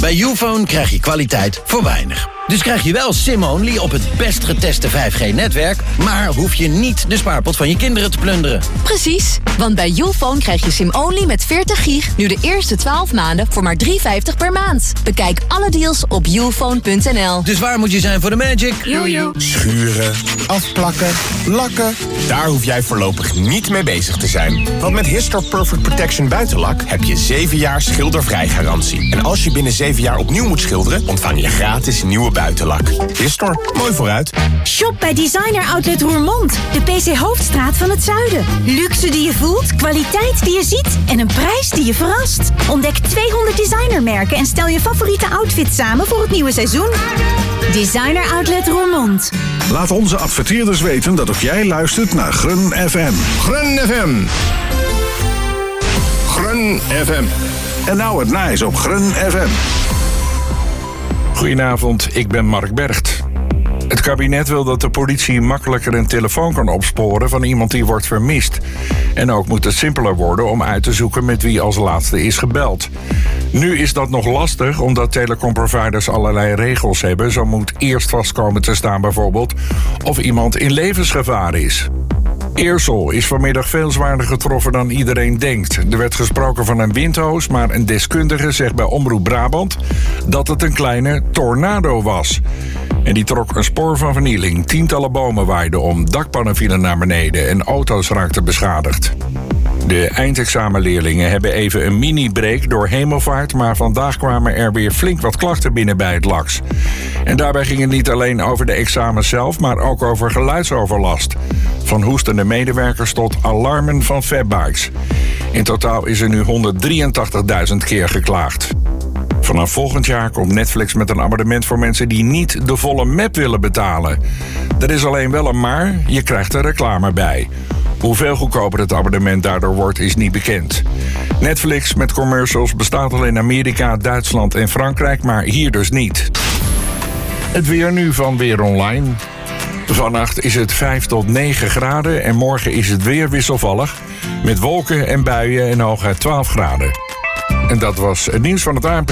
Bij Youfone krijg je kwaliteit voor weinig. Dus krijg je wel SIM-only op het best geteste 5G-netwerk... maar hoef je niet de spaarpot van je kinderen te plunderen. Precies, want bij Youfone krijg je SIM-only met 40 gig... nu de eerste 12 maanden voor maar $3,50 per maand. Bekijk alle deals op youfone.nl. Dus waar moet je zijn voor de magic? Jojo. Schuren, afplakken, lakken. Daar hoef jij voorlopig niet mee bezig te zijn. Want met Histor Perfect Protection Buitenlak heb je 7 jaar schildervrij garantie. En als je binnen 7 jaar opnieuw moet schilderen, ontvang je gratis nieuwe buitenlak. Histor, mooi vooruit. Shop bij Designer Outlet Roermond. De PC Hoofdstraat van het Zuiden. Luxe die je voelt, kwaliteit die je ziet en een prijs die je verrast. Ontdek 200 designermerken en stel je favoriete outfit samen voor het nieuwe seizoen. Designer Outlet Roermond. Laat onze adverteerders weten dat ook jij luistert naar Grun FM. Grun FM. Grun FM. En nou het nice op Grun FM. Goedenavond, ik ben Mark Bergt. Het kabinet wil dat de politie makkelijker een telefoon kan opsporen van iemand die wordt vermist. En ook moet het simpeler worden om uit te zoeken met wie als laatste is gebeld. Nu is dat nog lastig omdat telecomproviders allerlei regels hebben. Zo moet eerst vast komen te staan bijvoorbeeld of iemand in levensgevaar is. Eersel is vanmiddag veel zwaarder getroffen dan iedereen denkt. Er werd gesproken van een windhoos, maar een deskundige zegt bij Omroep Brabant dat het een kleine tornado was. En die trok een spoor van vernieling. Tientallen bomen waaiden om, dakpannen vielen naar beneden en auto's raakten beschadigd. De eindexamenleerlingen hebben even een mini-break door hemelvaart, maar vandaag kwamen er weer flink wat klachten binnen bij het LAX. En daarbij ging het niet alleen over de examens zelf, maar ook over geluidsoverlast. Van hoestende medewerkers tot alarmen van fatbikes. In totaal is er nu 183.000 keer geklaagd. Vanaf volgend jaar komt Netflix met een abonnement voor mensen die niet de volle map willen betalen. Er is alleen wel een maar, je krijgt er reclame bij. Hoeveel goedkoper het abonnement daardoor wordt is niet bekend. Netflix met commercials bestaat al in Amerika, Duitsland en Frankrijk, maar hier dus niet. Het weer nu van Weer Online. Vannacht is het 5 tot 9 graden en morgen is het weer wisselvallig. Met wolken en buien en hooguit 12 graden. En dat was het nieuws van het ANP.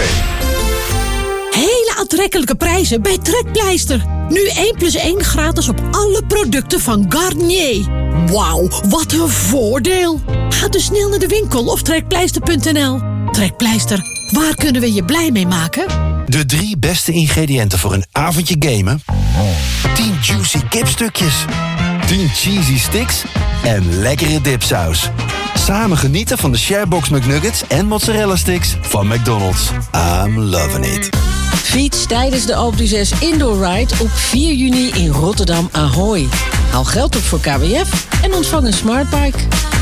Hele aantrekkelijke prijzen bij Trekpleister. Nu 1+1 gratis op alle producten van Garnier. Wauw, wat een voordeel. Ga dus snel naar de winkel of trekpleister.nl. Trekpleister, waar kunnen we je blij mee maken? De 3 beste ingrediënten voor een avondje gamen. 10 juicy kipstukjes. 10 cheesy sticks. En lekkere dipsaus. Samen genieten van de Sharebox McNuggets en mozzarella sticks van McDonald's. I'm loving it. Fiets tijdens de Alpe d'Huez Indoor Ride op 4 juni in Rotterdam Ahoy. Haal geld op voor KWF en ontvang een smartbike.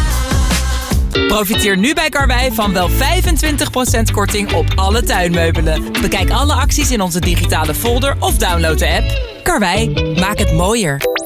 Profiteer nu bij Karwei van wel 25% korting op alle tuinmeubelen. Bekijk alle acties in onze digitale folder of download de app. Karwei, maak het mooier.